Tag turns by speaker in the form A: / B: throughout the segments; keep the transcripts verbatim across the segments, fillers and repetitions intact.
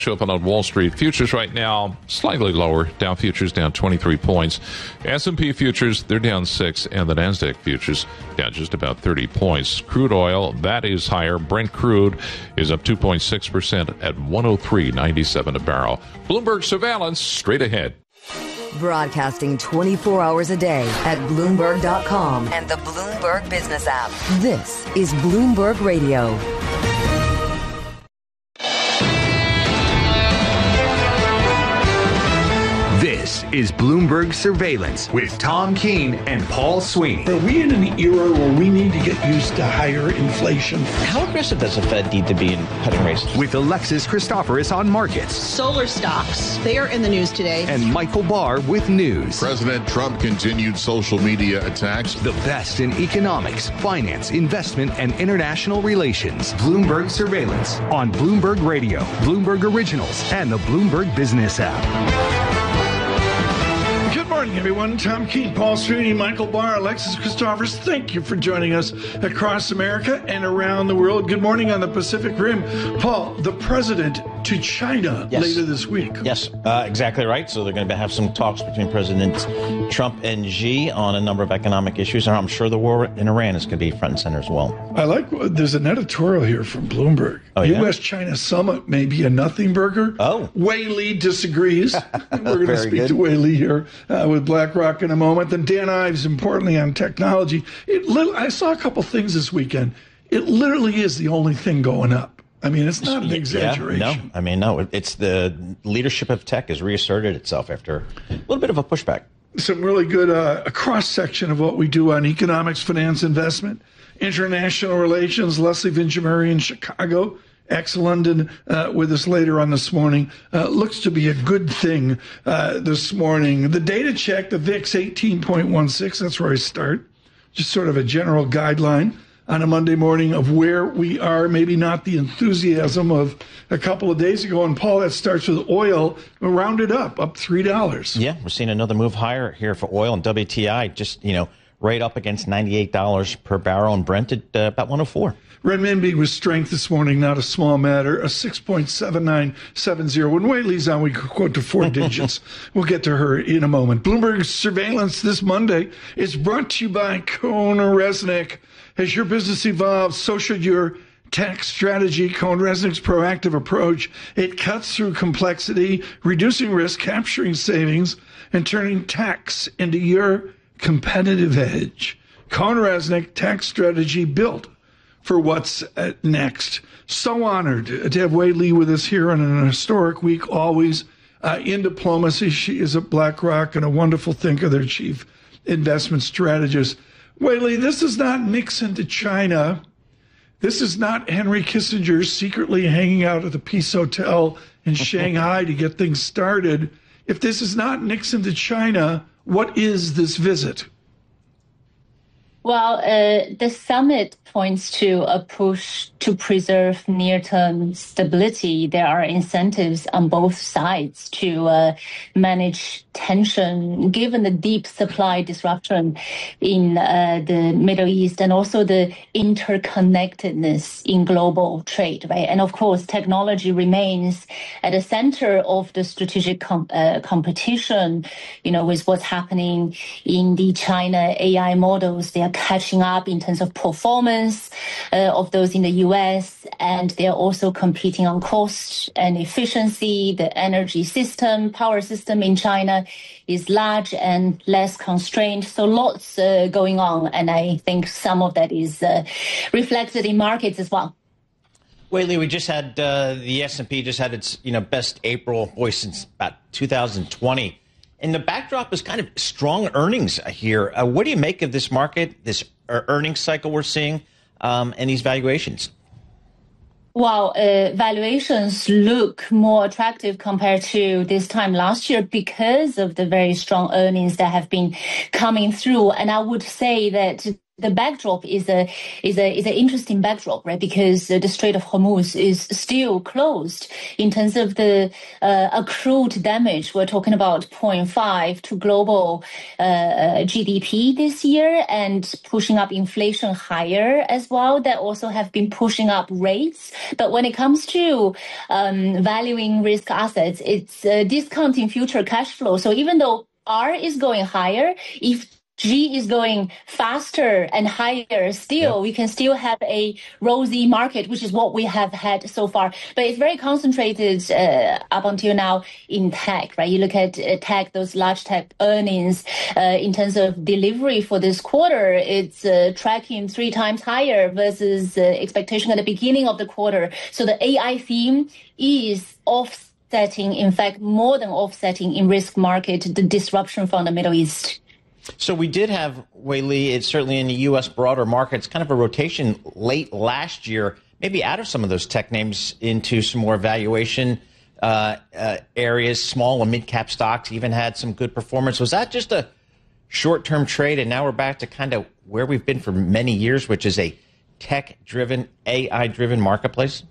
A: Open on Wall Street. Futures right now slightly lower. Dow futures down twenty-three points. S and P futures, they're down six, and the NASDAQ futures down just about thirty points. Crude oil, that is higher. Brent crude is up two point six percent at one oh three ninety-seven a barrel. Bloomberg surveillance straight ahead.
B: Broadcasting twenty-four hours a day at Bloomberg dot com and the Bloomberg Business app. This is Bloomberg Radio.
C: This is Bloomberg Surveillance with Tom Keene and Paul Sweeney.
D: Are we in an era where we need to get used to higher inflation?
E: How aggressive does the Fed need to be in cutting rates?
C: With Alexis Christoforous on markets.
F: Solar stocks, they are in the news today.
C: And Michael Barr with news.
G: President Trump continued social media attacks.
C: The best in economics, finance, investment, and international relations. Bloomberg Surveillance on Bloomberg Radio, Bloomberg Originals, and the Bloomberg Business app.
D: Good morning, everyone. Tom Keene, Paul Sweeney, Michael Barr, Alexis Christoforous. Thank you for joining us across America and around the world. Good morning on the Pacific Rim. Paul, the president to China
E: yes.
D: later this week.
E: Yes, uh, exactly right. So they're going to have some talks between President Trump and Xi on a number of economic issues. And I'm sure the war in Iran is going to be front and center as well.
D: I like, there's an editorial here from Bloomberg.
E: Oh, yeah?
D: U S China summit may be a nothing burger.
E: Oh.
D: Wei Li disagrees. We're going to speak
E: good.
D: to Wei Li here uh, with BlackRock in a moment. Then Dan Ives, importantly, on technology. It li- I saw a couple things this weekend. It literally is the only thing going up. I mean, it's not an exaggeration.
E: Yeah, no, I mean, no, it's the leadership of tech has reasserted itself after a little bit of a pushback.
D: Some really good uh, a cross-section of what we do on economics, finance, investment, international relations. Leslie Vinjamuri in Chicago, ex-London, uh, with us later on this morning. Uh, looks to be a good thing uh, this morning. The data check, the V I X eighteen point one six, that's where I start. Just sort of a general guideline on a Monday morning of where we are, maybe not the enthusiasm of a couple of days ago. And Paul, that starts with oil, rounded up, up three dollars.
E: Yeah, we're seeing another move higher here for oil, and W T I just, you know, right up against ninety-eight dollars per barrel, and Brent at uh, about one oh four.
D: Renminbi with strength this morning, not a small matter, a six point seven nine seven zero. When Wei Li's on, we could quote to four digits. We'll get to her in a moment. Bloomberg Surveillance this Monday is brought to you by CohnReznick. As your business evolves, so should your tax strategy. CohnReznick's proactive approach, it cuts through complexity, reducing risk, capturing savings, and turning tax into your competitive edge. CohnReznick tax strategy built for what's next. So honored to have Wei Li with us here on an historic week, always uh, in diplomacy. She is at BlackRock and a wonderful thinker, their chief investment strategist. Wei Li, this is not Nixon to China. This is not Henry Kissinger secretly hanging out at the Peace Hotel in Shanghai to get things started. If this is not Nixon to China, what is this visit?
H: Well, uh, the summit points to a push to preserve near-term stability. There are incentives on both sides to uh, manage tension, given the deep supply disruption in uh, the Middle East and also the interconnectedness in global trade, right? And of course, technology remains at the center of the strategic com- uh, competition, you know, with what's happening in the China A I models. They are catching up in terms of performance uh, of those in the U S, and they're also competing on cost and efficiency. The energy system, power system in China is large and less constrained. So lots uh, going on, and I think some of that is uh, reflected in markets as well.
E: Wei Li, we just had uh, the S and P just had its you know best April boy since about two thousand twenty. And the backdrop is kind of strong earnings here. Uh, what do you make of this market, this earnings cycle we're seeing, um, and these valuations?
H: Well, uh, valuations look more attractive compared to this time last year because of the very strong earnings that have been coming through. And I would say that the backdrop is a is a is an interesting backdrop, right? Because uh, the Strait of Hormuz is still closed. In terms of the uh, accrued damage, we're talking about zero point five to global uh, G D P this year, and pushing up inflation higher as well. That also have been pushing up rates. But when it comes to um, valuing risk assets, it's uh, discounting future cash flow. So even though R is going higher, if G is going faster and higher still, yeah. we can still have a rosy market, which is what we have had so far. But it's very concentrated uh, up until now in tech, right? You look at uh, tech, those large tech earnings uh, in terms of delivery for this quarter, it's uh, tracking three times higher versus uh, expectation at the beginning of the quarter. So the A I theme is offsetting, in fact, more than offsetting in risk market, the disruption from the Middle East.
E: So we did have, Wei Li, it's certainly in the U S broader markets, kind of a rotation late last year, maybe out of some of those tech names into some more valuation uh, uh, areas. Small and mid-cap stocks even had some good performance. Was that just a short-term trade, and now we're back to kind of where we've been for many years, which is a tech-driven, A I-driven marketplace?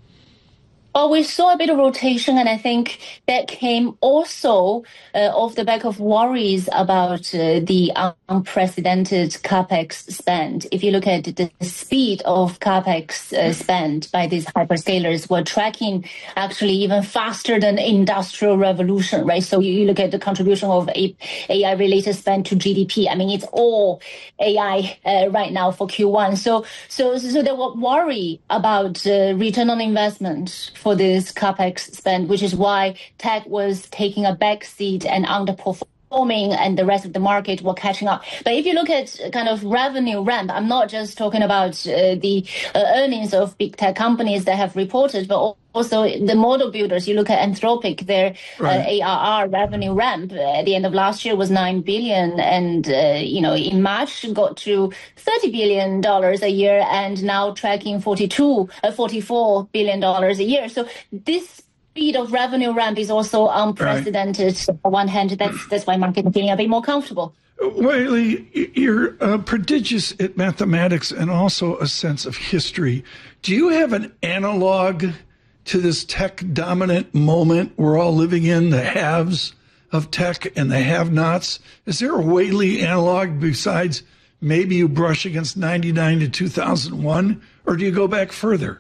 H: Well, we saw a bit of rotation, and I think that came also uh, off the back of worries about uh, the unprecedented CapEx spend. If you look at the speed of CapEx uh, spend by these hyperscalers, we're tracking actually even faster than industrial revolution, right? So you look at the contribution of A I-related spend to G D P. I mean, it's all A I uh, right now for Q one. So, so, so there were worry about uh, return on investment for this CapEx spend, which is why tech was taking a back seat and underperforming, and the rest of the market were catching up. But if you look at kind of revenue ramp, I'm not just talking about uh, the uh, earnings of big tech companies that have reported, but also the model builders. You look at Anthropic, their right. uh, A R R revenue ramp at the end of last year was nine billion, and uh, you know in March got to thirty billion dollars a year, and now tracking forty-two, uh, forty-four billion dollars a year. So this speed of revenue ramp is also unprecedented. Right. On one hand, that's that's why market is feeling a bit more comfortable.
D: Wei Li, you're uh, prodigious at mathematics and also a sense of history. Do you have an analog to this tech-dominant moment we're all living in, the haves of tech and the have-nots? Is there a Wei Li analog besides maybe you brush against ninety-nine to two thousand one, or do you go back further?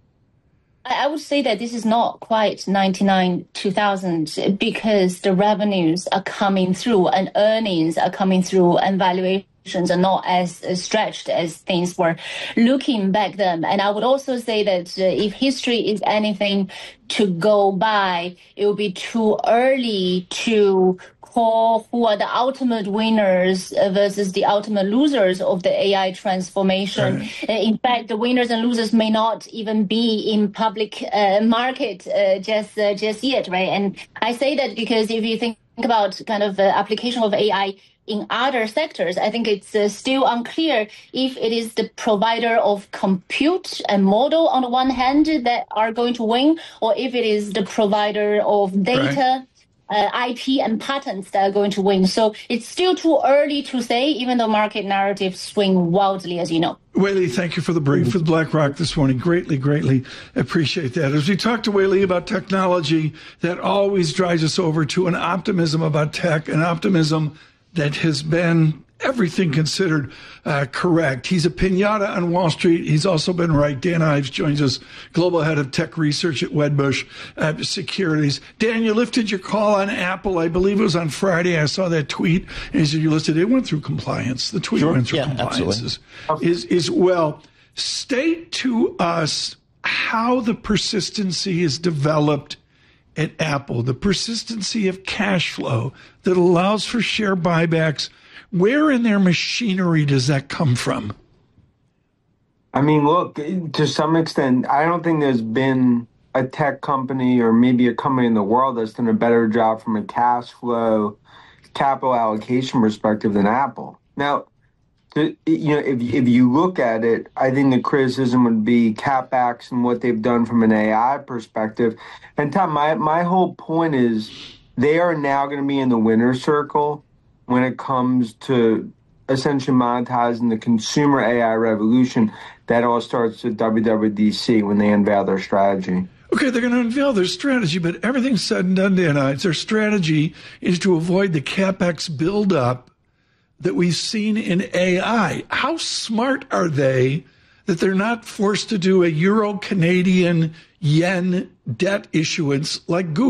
H: I would say that this is not quite ninety-nine, two thousand, because the revenues are coming through and earnings are coming through and valuations are not as stretched as things were looking back then. And I would also say that uh, if history is anything to go by, it will be too early to call who are the ultimate winners versus the ultimate losers of the A I transformation. Right. In fact, the winners and losers may not even be in public uh, market uh, just uh, just yet, right? And I say that because if you think about kind of the application of A I in other sectors, I think it's uh, still unclear if it is the provider of compute and model on the one hand that are going to win, or if it is the provider of data, right. uh, I P and patents that are going to win. So it's still too early to say, even though market narratives swing wildly, as you know.
D: Wei Li, thank you for the brief with BlackRock this morning. Greatly, greatly appreciate that. As we talk to Wei Li about technology, that always drives us over to an optimism about tech, an optimism that has been, everything considered, uh, correct. He's a piñata on Wall Street. He's also been right. Dan Ives joins us, global head of tech research at Wedbush uh, Securities. Dan, you lifted your call on Apple. I believe it was on Friday. I saw that tweet. And you said you listed it. went through compliance. The tweet
E: sure.
D: went through
E: yeah,
D: compliance. Is, is, is, well, state to us how the persistency is developed at Apple, the persistency of cash flow that allows for share buybacks. Where in their machinery does that come from?
I: I mean, look, to some extent, I don't think there's been a tech company or maybe a company in the world that's done a better job from a cash flow, capital allocation perspective than Apple. Now, to, you know, if if you look at it, I think the criticism would be CapEx and what they've done from an A I perspective. And Tom, my my whole point is they are now going to be in the winner's circle when it comes to essentially monetizing the consumer A I revolution. That all starts at W W D C when they unveil their strategy.
D: Okay, they're going to unveil their strategy, but everything's said and done, Dan Ives. Their strategy is to avoid the CapEx buildup that we've seen in A I. How smart are they that they're not forced to do a Euro Canadian yen debt issuance like Google?